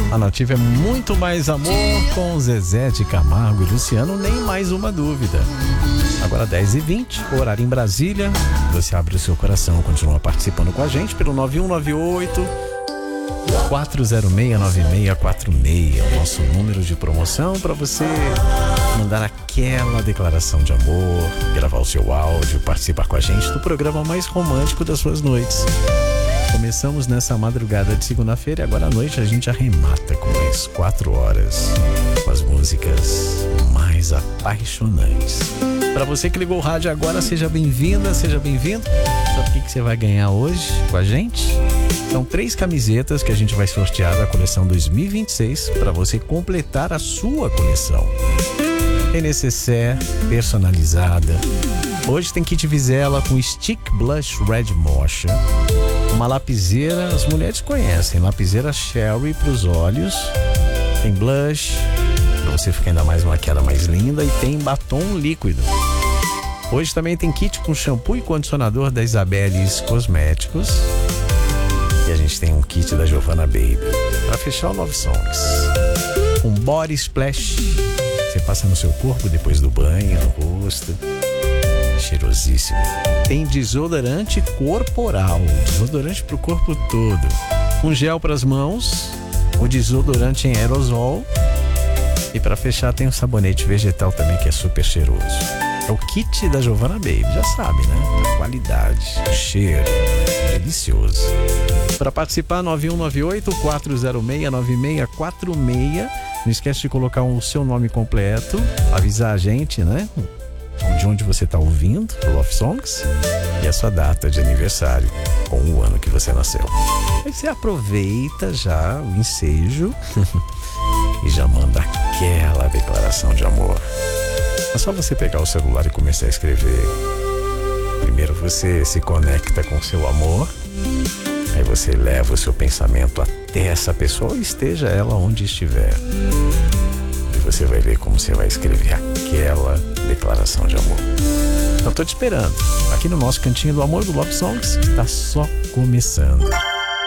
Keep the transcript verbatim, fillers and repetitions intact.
A Nativa é muito mais amor com Zezé de Camargo e Luciano, nem mais uma dúvida. Agora dez e vinte, horário em Brasília. Você abre o seu coração, continua participando com a gente pelo nove um nove oito, quatro zero seis, nove seis quatro seis. O nosso número de promoção para você mandar aquela declaração de amor, gravar o seu áudio, participar com a gente do programa mais romântico das suas noites. Começamos nessa madrugada de segunda-feira e agora à noite a gente arremata com mais quatro horas com as músicas mais apaixonantes. Para você que ligou o rádio agora, seja bem-vinda, seja bem-vindo. Sabe o que, que você vai ganhar hoje com a gente? São três camisetas que a gente vai sortear da coleção dois mil e vinte e seis para você completar a sua coleção. Tem necessaire personalizada. Hoje tem kit Vizela com Stick Blush Red Mocha. Uma lapiseira, as mulheres conhecem, lapiseira Sherry para os olhos. Tem blush, para você ficar ainda mais maquiada, mais linda. E tem batom líquido. Hoje também tem kit com shampoo e condicionador da Isabeles Cosméticos. E a gente tem um kit da Giovanna Baby para fechar o Love Songs. Um body splash. Você passa no seu corpo depois do banho, no rosto. Cheirosíssimo. Tem desodorante corporal, desodorante para o corpo todo. Um gel para as mãos, o desodorante em aerosol. E para fechar tem um sabonete vegetal também que é super cheiroso. É o kit da Giovanna Baby, já sabe, né? A qualidade, o cheiro, delicioso. Para participar, nove um nove oito, quatro zero seis, nove seis quatro seis. Não esquece de colocar o seu nome completo, avisar a gente, né? De onde você está ouvindo o Love Songs e a sua data de aniversário com o ano que você nasceu. Aí você aproveita já o ensejo e já manda aquela declaração de amor. É só você pegar o celular e começar a escrever. Primeiro você se conecta com o seu amor, aí você leva o seu pensamento até essa pessoa, esteja ela onde estiver. Você vai ver como você vai escrever aquela declaração de amor. Então tô te esperando aqui no nosso Cantinho do Amor do Love Songs, que está só começando.